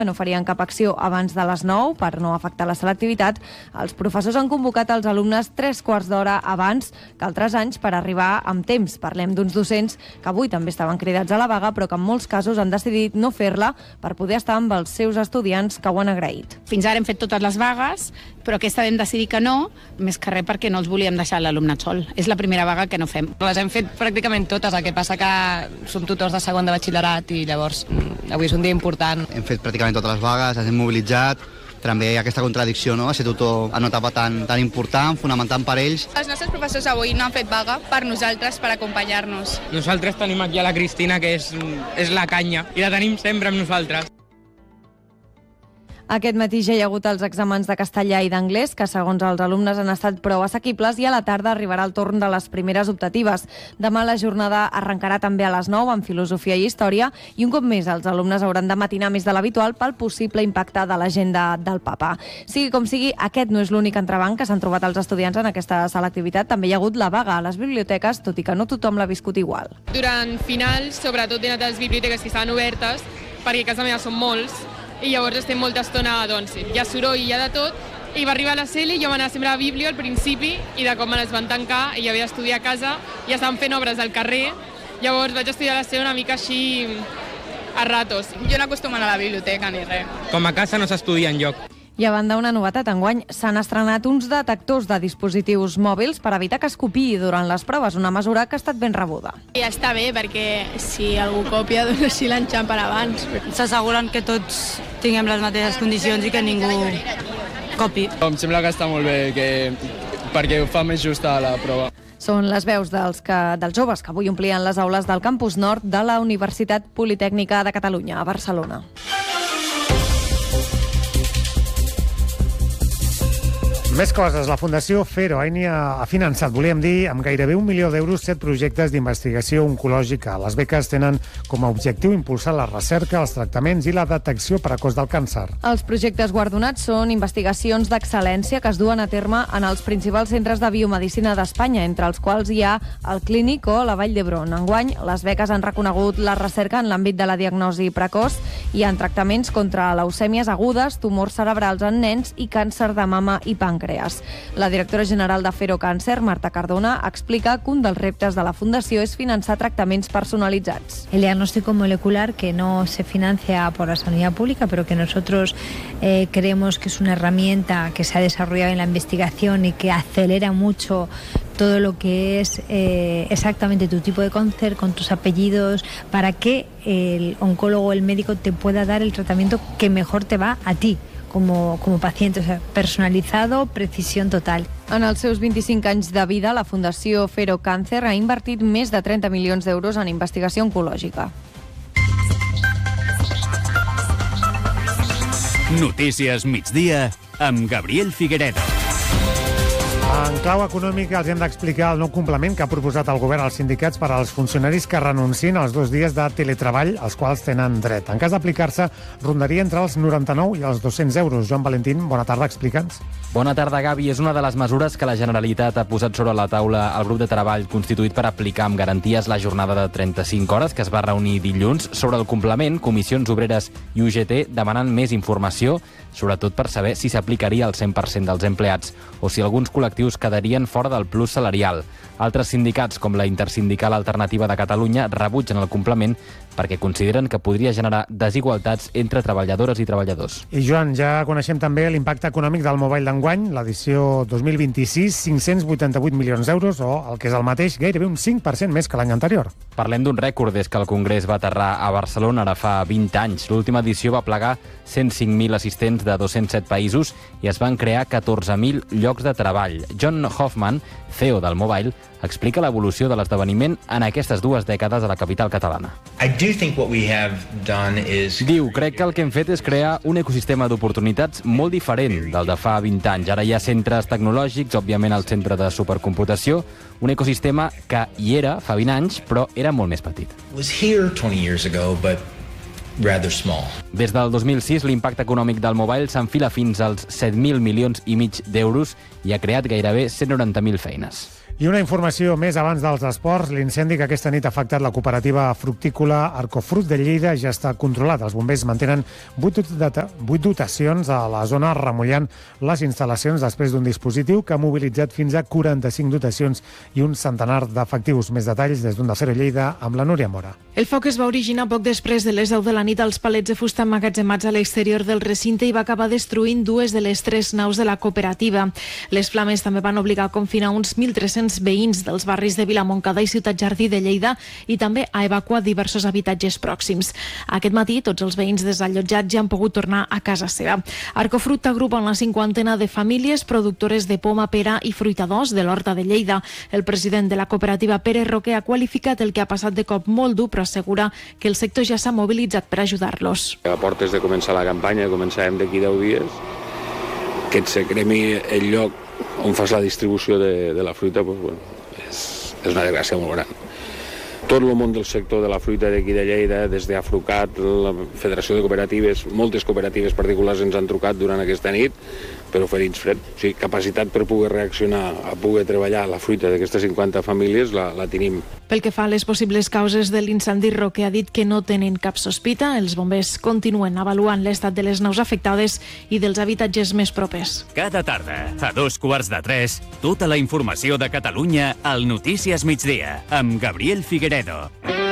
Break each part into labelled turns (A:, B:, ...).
A: no farien cap acció abans de les 9 per no afectar la selectivitat. Els professors han convocat els alumnes 3/4 d'hora abans que altres anys per arribar amb temps. Parlem d'uns docents que avui també estaven cridats a la vaga, però que en molts casos han decidit no fer-la per poder estar amb els seus estudiants, que ho han agraït.
B: Fins ara hem fet totes les vagues, però aquesta vam decidir que no, més que res perquè no els volíem deixar l'alumnat sol. És la primera vaga que no fem.
C: Les hem fet pràcticament totes, el que passa que som tutors de segon de batxillerat i llavors avui és un dia important.
D: Hem fet pràcticament totes les vagues, ens hem mobilitzat, també aquesta contradicció, no? Ser tutor en una etapa tan important, fonamentant per ells.
E: Els nostres professors avui no han fet vaga per nosaltres, per acompanyar-nos.
F: Nosaltres tenim aquí a la Cristina, que és la canya, i la tenim sempre amb nosaltres.
A: Aquest matí ja hi ha hagut els exàmens de castellà i d'anglès, que segons els alumnes han estat prou assequibles, i a la tarda arribarà el torn de les primeres optatives. Demà la jornada arrencarà també a les 9 amb filosofia i història, i un cop més els alumnes hauran de matinar més de l'habitual pel possible impacte de l'agenda del papa. Sigui com sigui, aquest no és l'únic entrebanc que s'han trobat els estudiants en aquesta selectivitat. També hi ha hagut la vaga a les biblioteques, tot i que no tothom l'ha viscut igual.
E: Durant finals, sobretot he anat a les biblioteques que estaven obertes, perquè a casa meva són molts, i llavors estem molta estona, doncs, hi ha soroll, hi ha de tot, i va arribar a la CELI, jo m'anava sempre a la Bíblia al principi, i de com me les van tancar, i havia d'estudiar a casa, i estaven fent obres al carrer, llavors vaig estudiar a la CELI una mica així a ratos. Jo no acostumo a anar a la biblioteca ni res.
F: Com a casa no s'estudia enlloc.
A: I a banda, una novetat, enguany s'han estrenat uns detectors de dispositius mòbils per evitar que es copiï durant les proves, una mesura que ha estat ben rebuda.
E: I està bé, perquè si algú copia, doncs així l'enxampen abans.
G: S'asseguren que tots tinguem les mateixes condicions i que ningú copi.
H: Em sembla que està molt bé, perquè ho fa més justa la prova.
A: Són les veus dels joves que avui omplien les aules del campus nord de la Universitat Politècnica de Catalunya, a Barcelona.
I: Més coses. La Fundació Feroaini ha finançat, volíem dir, amb gairebé 1 milió d'euros 7 projectes d'investigació oncològica. Les beques tenen com a objectiu impulsar la recerca, els tractaments i la detecció precoç del càncer.
A: Els projectes guardonats són investigacions d'excel·lència que es duen a terme en els principals centres de biomedicina d'Espanya, entre els quals hi ha el Clínic o la Vall d'Hebron. Enguany, les beques han reconegut la recerca en l'àmbit de la diagnosi precoç i en tractaments contra leucèmies agudes, tumors cerebrals en nens i càncer de mama i pàncreas. La directora general de Ferocàncer, Marta Cardona, explica que un dels reptes de la Fundació és finançar tractaments personalitzats.
J: El diagnóstico molecular, que no se financia por la sanidad pública, pero que nosotros creemos que es una herramienta que se ha desarrollado en la investigación y que acelera mucho todo lo que es exactamente tu tipo de cáncer, con tus apellidos, para que el oncólogo o el médico te pueda dar el tratamiento que mejor te va a ti como paciente, o sea, personalizado, precisión total.
A: En els seus 25 anys de vida, la Fundació Ferocàncer ha invertit més de 30 milions d'euros en investigació oncològica.
K: Notícies migdia amb Gabriel Figueredo.
I: En clau econòmica els hem d'explicar el nou complement que ha proposat el govern als sindicats per als funcionaris que renuncien als 2 dies de teletreball als quals tenen dret. En cas d'aplicar-se, rondaria entre els 99 i els 200 euros. Joan Valentín, bona tarda, explica'ns.
L: Bona tarda, Gavi. És una de les mesures que la Generalitat ha posat sobre la taula al grup de treball constituït per aplicar amb garanties la jornada de 35 hores que es va reunir dilluns. Sobre el complement, Comissions Obreres i UGT demanen més informació, sobretot per saber si s'aplicaria al 100% dels empleats o si alguns col·lectius quedarien fora del plus salarial. Altres sindicats, com la Intersindical Alternativa de Catalunya, rebutgen el complement perquè consideren que podria generar desigualtats entre treballadores i treballadors.
I: I Joan, ja coneixem també l'impacte econòmic del Mobile d'enguany, l'edició 2026, 588 milions d'euros, o el que és el mateix, gairebé un 5% més que l'any anterior.
L: Parlem d'un rècord des que el Congrés va aterrar a Barcelona ara fa 20 anys. L'última edició va plegar 105.000 assistents de 207 països i es van crear 14.000 llocs de treball. John Hoffman, CEO del Mobile, explica l'evolució de l'esdeveniment en aquestes 2 dècades a la capital catalana. Diu, crec que el que hem fet és crear un ecosistema d'oportunitats molt diferent del de fa 20 anys. Ara hi ha centres tecnològics, òbviament el centre de supercomputació, un ecosistema que hi era fa 20 anys, però era molt més petit. Des del 2006, l'impacte econòmic del Mobile s'enfila fins als 7.000 milions i mig d'euros i ha creat gairebé 190.000 feines.
I: I una informació més abans dels esports. L'incendi que aquesta nit ha afectat la cooperativa fructícola Arcofrut de Lleida ja està controlat. Els bombers mantenen 8 dotacions a la zona, remullant les instal·lacions després d'un dispositiu que ha mobilitzat fins a 45 dotacions i un centenar d'efectius. Més detalls des d'Onda Cero Lleida amb la Núria Mora.
M: El foc es va originar poc després de les 10 de la nit als palets de fusta emmagatzemats a l'exterior del recinte i va acabar destruint 2 de les 3 naus de la cooperativa. Les flames també van obligar a confinar uns 1.300 veïns dels barris de Vilamontcada i Ciutat Jardí de Lleida i també a evacuar diversos habitatges pròxims. Aquest matí tots els veïns desallotjats ja han pogut tornar a casa seva. Arcofrut agrupa una 50 de famílies productores de poma, pera i fruitadors de l'Horta de Lleida. El president de la cooperativa, Pere Roquer, ha qualificat el que ha passat de cop molt dur, però assegura que el sector ja s'ha mobilitzat per ajudar-los.
N: A portes de començar la campanya, començarem d'aquí 10 dies, que et se cremi el lloc on fas la distribució de la fruita, doncs, bueno, és una desgràcia molt gran. Tot el món del sector de la fruita d'aquí de Lleida, des d'Afrucat, la Federació de Cooperatives, moltes cooperatives particulars ens han trucat durant aquesta nit per oferir-nos fred. O sigui, capacitat per poder reaccionar, a poder treballar la fruita d'aquestes 50 famílies la tenim.
M: Pel que fa a les possibles causes de l'incendi, Roquer ha dit que no tenen cap sospita. Els bombers continuen avaluant l'estat de les naus afectades i dels habitatges més propers.
K: Cada tarda, a 2:15, tota la informació de Catalunya al Notícies Migdia, amb Gabriel Figueredo.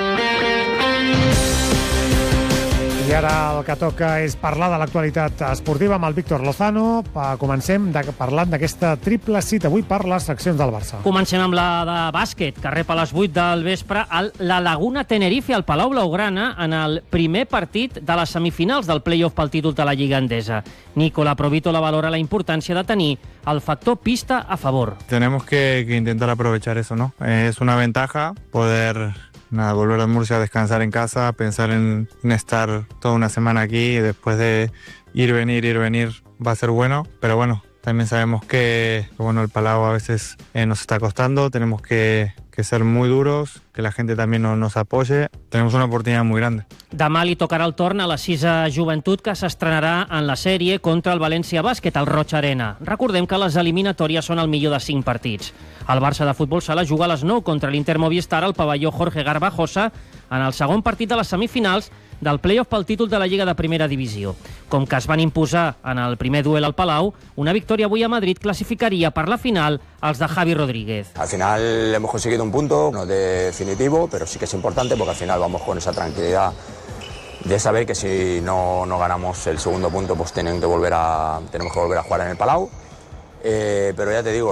I: I ara el que toca és parlar de l'actualitat esportiva amb el Víctor Lozano. Comencem parlant d'aquesta triple cita avui per les seccions del Barça.
O: Comencem amb la de bàsquet, que rep a les 8 del vespre al La Laguna Tenerife, al Palau Blaugrana, en el primer partit de les semifinals del play-off pel títol de la Lliga Endesa. Nicola Provítola valora la importància de tenir el factor pista a favor.
P: Tenemos que intentar aprovechar eso, ¿no? Es una ventaja poder volver a Murcia a descansar en casa, pensar en estar toda una semana aquí y después de ir, venir, va a ser bueno, pero bueno, también sabemos que el Palau a veces nos está costando, tenemos que ser muy duros, que la gente también nos apoye, tenemos una oportunidad muy grande.
O: Demà li tocarà el torn a la 6a Joventut, que s'estrenarà en la sèrie contra el València Bàsquet, al Roig Arena. Recordem que les eliminatòries són el millor de 5 partits. El Barça de futbol sala juga a les 9 contra l'Inter Movistar al pavelló Jorge Garbajosa en el segon partit de les semifinals del play-off pel títol de la Lliga de Primera Divisió. Com que es van imposar en el primer duel al Palau, una victòria avui a Madrid classificaria per la final els de Javi Rodríguez.
Q: Al final hemos conseguido un punto, no definitivo, pero sí que es importante porque al final vamos con esa tranquilidad de saber que si no ganamos el segundo punto, pues tenemos que volver a jugar en el Palau. Pero ya te digo,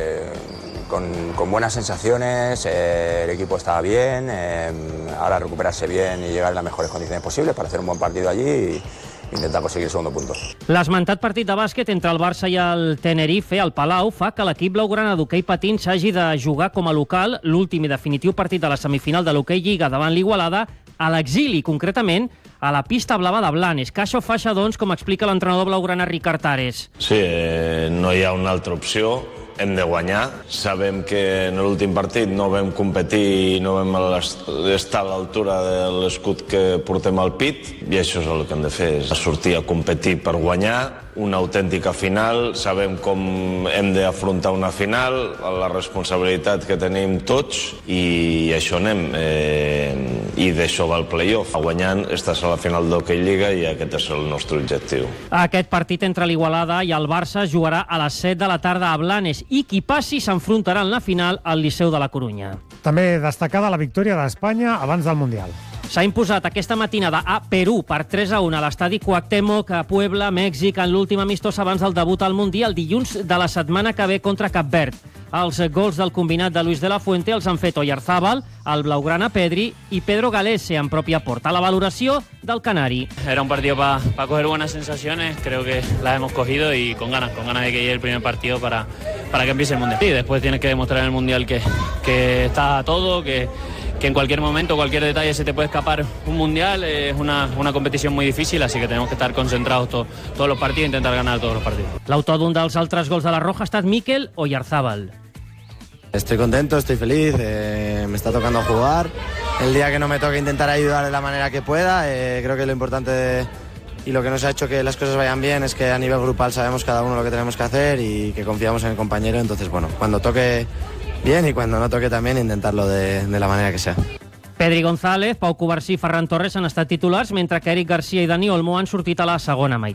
Q: con buenas sensaciones, el equipo está bien, ahora recuperarse bien y llegar en las mejores condiciones posibles para hacer un buen partido allí y intentar conseguir el segundo punto.
O: L'esmentat partit de bàsquet entre el Barça i el Tenerife, al Palau, fa que l'equip blaugrana d'hoquei patins s'hagi de jugar com a local l'últim i definitiu partit de la semifinal de l'Hoquei Lliga davant l'Igualada a l'exili, concretament a la pista blava de Blanes. Que això fa, doncs, com explica l'entrenador blaugrana Ricard Ares.
R: Sí, no hi ha una altra opció. Hem de guanyar. Sabem que en l'últim partit no vam competir i no vam estar a l'altura de l'escut que portem al pit i això és el que hem de fer, és sortir a competir per guanyar una autèntica final. Sabem com hem d'afrontar una final, la responsabilitat que tenim tots i això anem. I d'això va el play-off. Guanyant estàs a la final d'Hoquei Lliga i aquest és el nostre objectiu.
O: Aquest partit entre l'Igualada i el Barça jugarà a les 7 de la tarda a Blanes i qui passi s'enfrontarà en la final al Liceu de la Corunya.
I: També destacada la victòria d'Espanya abans del Mundial.
O: S'ha imposat aquesta matinada a Perú per 3-1 a l'estadi Cuauhtémoc a Puebla, Mèxic, en l'últim amistós abans del debut al Mundial, dilluns de la setmana que ve contra Cap Verd. Els gols del combinat de Luis de la Fuente els han fet Oyarzábal, el blaugrana Pedri i Pedro Galese en pròpia porta. La valoració del canari.
S: Era un partido para coger buenas sensaciones, creo que las hemos cogido y con ganas de que llegue el primer partido para que empiece el Mundial. Y después tienes que demostrar en el Mundial que está todo, que en cualquier momento, cualquier detalle se te puede escapar un Mundial. Es una competición muy difícil, así que tenemos que estar concentrados todos los partidos e intentar ganar todos los partidos.
O: L'autor d'un dels altres gols de la Roja ha estat Mikel Oyarzábal.
T: Estoy contento, estoy feliz, me está tocando jugar. El día que no me toque intentar ayudar de la manera que pueda, creo que lo importante y lo que nos ha hecho que las cosas vayan bien es que a nivel grupal sabemos cada uno lo que tenemos que hacer y que confiamos en el compañero. Entonces, bueno, cuando toque bien y cuando no toque también intentarlo de la manera que sea.
O: Pedri González, Pau Covarsí i Ferran Torres han estat titulars, mentre que Eric Garcia i Dani Olmo han sortit a la segona meitat.